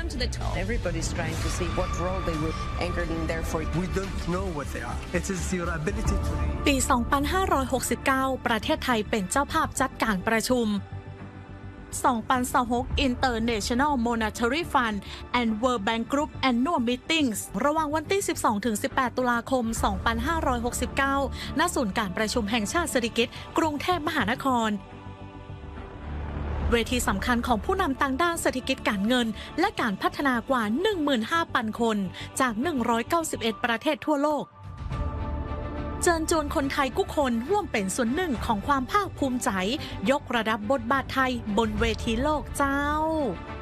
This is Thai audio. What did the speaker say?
to the top. Everybody's trying to see what role they were anchored in there for. We don't know what they are. It is your ability to read. ปี 2569 ประเทศไทยเป็นเจ้าภาพจัดการประชุม2026 International Monetary Fund and World Bank Group Annual Meetings ระหว่างวันที่ 12-18 ตุลาคม 2569 ณ ศูนย์การประชุมแห่งชาติสิริกิติ์กรุงเทพมหานครเวทีสำคัญของผู้นำต่างด้านเศรษฐกิจการเงินและการพัฒนากว่า 15,000 คนจาก 191 ประเทศทั่วโลกเชิญชวนคนไทยทุกคนร่วมเป็นส่วนหนึ่งของความภาคภูมิใจยกระดับบทบาทไทยบนเวทีโลกเจ้า